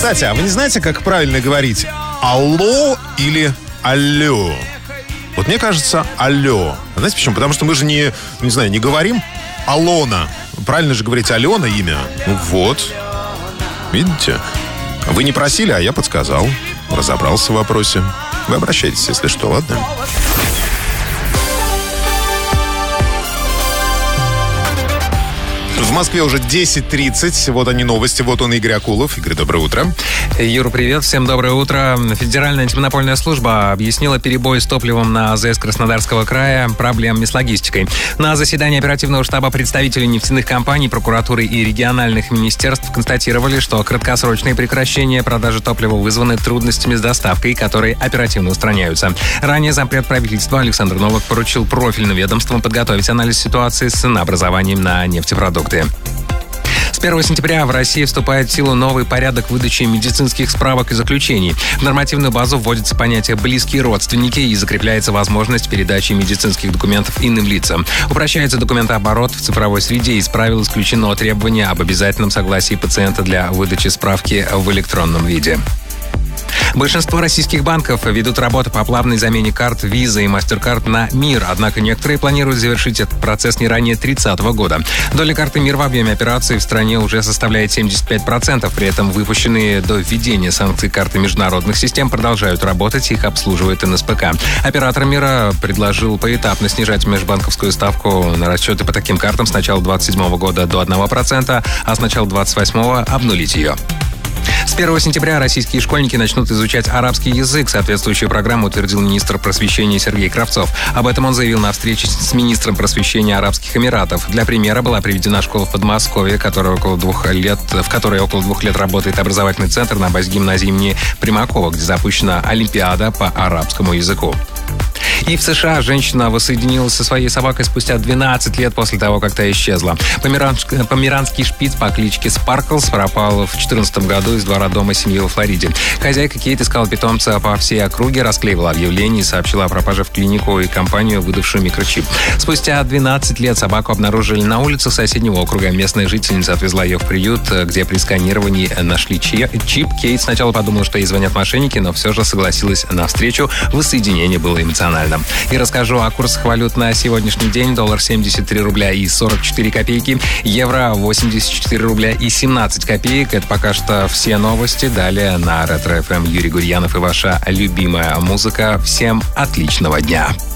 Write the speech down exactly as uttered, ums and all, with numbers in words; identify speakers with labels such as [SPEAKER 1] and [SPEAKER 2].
[SPEAKER 1] Кстати, а вы не знаете, как правильно говорить алло или алло? Вот мне кажется, алло. Знаете почему? Потому что мы же не, не знаю, не говорим Алона. Правильно же говорить Алена имя. Ну вот. Видите? Вы не просили, а я подсказал. Разобрался в вопросе. Вы обращайтесь, если что, ладно? В Москве уже десять тридцать. Вот они новости. Вот он, Игорь Акулов. Игорь, доброе утро.
[SPEAKER 2] Юра, привет. Всем доброе утро. Федеральная антимонопольная служба объяснила перебой с топливом на АЗС Краснодарского края проблемами с логистикой. На заседании оперативного штаба представителей нефтяных компаний, прокуратуры и региональных министерств констатировали, что краткосрочные прекращения продажи топлива вызваны трудностями с доставкой, которые оперативно устраняются. Ранее зампред правительства Александр Новак поручил профильным ведомствам подготовить анализ ситуации с ценообразованием на нефтепродукты. С первого сентября в России вступает в силу новый порядок выдачи медицинских справок и заключений. В нормативную базу вводится понятие «близкие родственники» и закрепляется возможность передачи медицинских документов иным лицам. Упрощается документооборот в цифровой среде. Из правил исключено требование об обязательном согласии пациента для выдачи справки в электронном виде. Большинство российских банков ведут работу по плавной замене карт Visa и MasterCard на МИР, однако некоторые планируют завершить этот процесс не ранее тридцатого года. Доля карты МИР в объеме операций в стране уже составляет семьдесят пять процентов, при этом выпущенные до введения санкций карты международных систем продолжают работать, их обслуживает эн эс пэ ка. Оператор МИРа предложил поэтапно снижать межбанковскую ставку на расчеты по таким картам с начала двадцать седьмого года до одного процента, а с начала двадцать восьмого обнулить ее. С первого сентября российские школьники начнут изучать арабский язык. Соответствующую программу утвердил министр просвещения Сергей Кравцов. Об этом он заявил на встрече с министром просвещения Арабских Эмиратов. Для примера была приведена школа в Подмосковье, которая около двух лет, в которой около двух лет работает образовательный центр на базе гимназии имени Примакова, где запущена Олимпиада по арабскому языку. И в США женщина воссоединилась со своей собакой спустя двенадцать лет после того, как та исчезла. Померанч... Померанский шпиц по кличке Спарклс пропал в две тысячи четырнадцатом году из двора дома семьи во Флориде. Хозяйка Кейт искала питомца по всей округе, расклеивала объявления и сообщила о пропаже в клинику и компанию, выдавшую микрочип. Спустя двенадцать лет собаку обнаружили на улицах соседнего округа. Местная жительница отвезла ее в приют, где при сканировании нашли чип. Кейт сначала подумала, что ей звонят мошенники, но все же согласилась на встречу. Воссоединение было эмоционально. И расскажу о курсах валют на сегодняшний день. Доллар семьдесят три рубля и сорок четыре копейки. Евро восемьдесят четыре рубля и семнадцать копеек. Это пока что все новости. Далее на Ретро эф эм Юрий Гурьянов и ваша любимая музыка. Всем отличного дня.